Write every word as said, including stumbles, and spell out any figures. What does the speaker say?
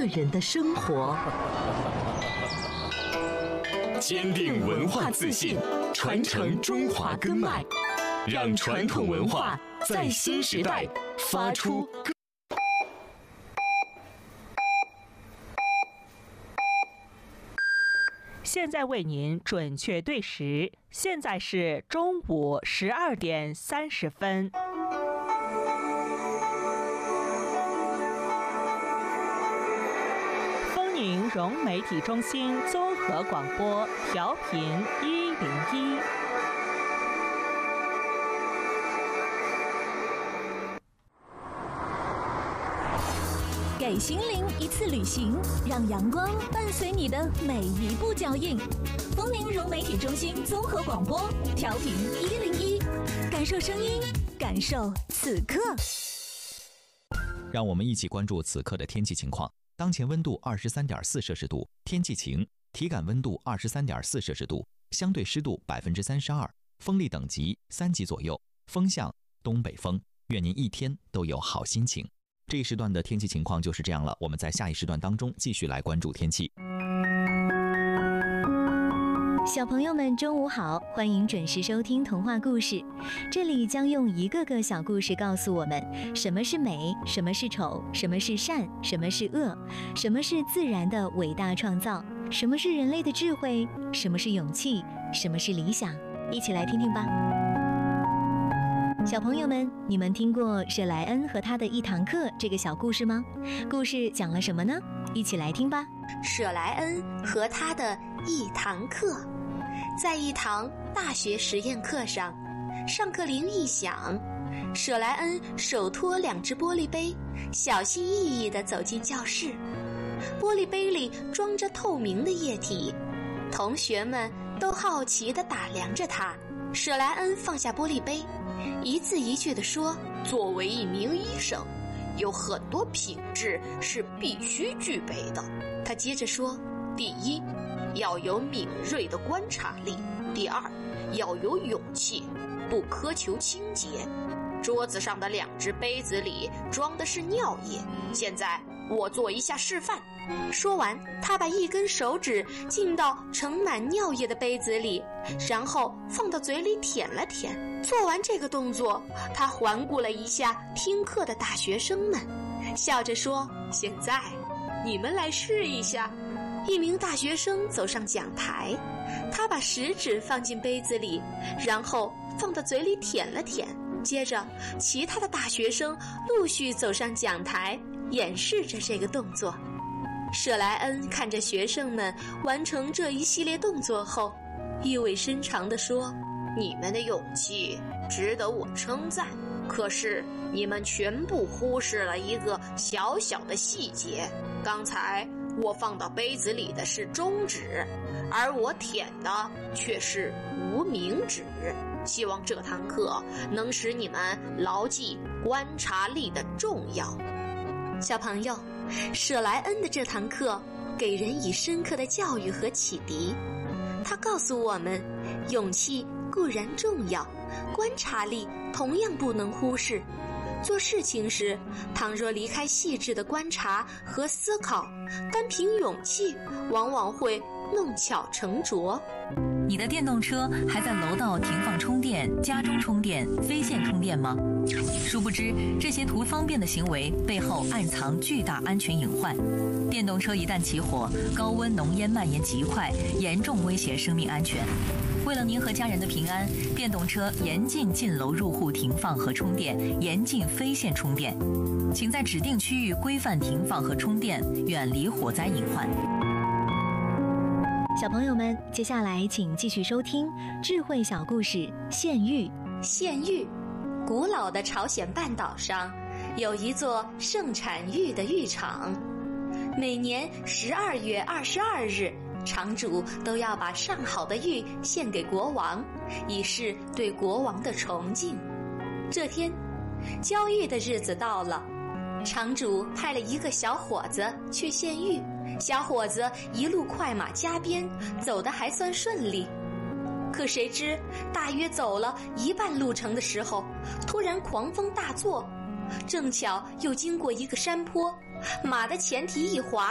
个人的生活。 坚定文化自信，传承中华根脉，让传统文化在新时代发出。 现在为您准确对时，现在是中午十二点三十分。丰宁融媒体中心综合广播，调频一零一。 给心灵一次旅行，让阳光伴随你的每一步脚印。丰宁融媒体中心综合广播，调频一零一，感受声音，感受此刻。 让我们一起关注此刻的天气情况。当前温度二十三点四摄氏度，天气晴，体感温度二十三点四摄氏度，相对湿度百分之三十二，风力等级三级左右，风向东北风。愿您一天都有好心情。这一时段的天气情况就是这样了，我们在下一时段当中继续来关注天气。 小朋友们中午好，欢迎准时收听童话故事，这里将用一个个小故事告诉我们什么是美，什么是丑，什么是善，什么是恶，什么是自然的伟大创造，什么是人类的智慧，什么是勇气，什么是理想。一起来听听吧。小朋友们，你们听过舍莱恩和他的一堂课这个小故事吗？故事讲了什么呢？一起来听吧。 舍莱恩和他的一堂课。在一堂大学实验课上，上课铃一响，舍莱恩手托两只玻璃杯，小心翼翼地走进教室。玻璃杯里装着透明的液体，同学们都好奇地打量着他。舍莱恩放下玻璃杯，一字一句地说：作为一名医生，有很多品质是必须具备的。他接着说：第一，要有敏锐的观察力；第二，要有勇气，不苛求清洁。桌子上的两只杯子里装的是尿液，现在我做一下示范。说完，他把一根手指浸到盛满尿液的杯子里，然后放到嘴里舔了舔。做完这个动作，他环顾了一下听课的大学生们，笑着说：现在你们来试一下。一名大学生走上讲台，他把食指放进杯子里，然后放到嘴里舔了舔。接着，其他的大学生陆续走上讲台，演示着这个动作。舍莱恩看着学生们完成这一系列动作后，意味深长地说：你们的勇气值得我称赞，可是你们全部忽视了一个小小的细节。刚才我放到杯子里的是中指，而我舔的却是无名指。希望这堂课能使你们牢记观察力的重要。小朋友，舍莱恩的这堂课给人以深刻的教育和启迪。他告诉我们，勇气固然重要，观察力同样不能忽视。做事情时，倘若离开细致的观察和思考，单凭勇气，往往会弄巧成拙。 你的电动车还在楼道停放充电、家中充电、非线充电吗？殊不知，这些图方便的行为背后暗藏巨大安全隐患。电动车一旦起火，高温浓烟蔓延极快，严重威胁生命安全。为了您和家人的平安，电动车严禁进楼入户停放和充电，严禁非线充电。请在指定区域规范停放和充电，远离火灾隐患。 小朋友们，接下来请继续收听智慧小故事《献玉》。 献玉，古老的朝鲜半岛上有一座盛产玉的玉场，每年十二月二十二日，场主都要把上好的玉献给国王，以示对国王的崇敬。这天，交玉的日子到了，场主派了一个小伙子去献玉。小伙子一路快马加鞭，走得还算顺利。可谁知，大约走了一半路程的时候，突然狂风大作，正巧又经过一个山坡，马的前蹄一滑，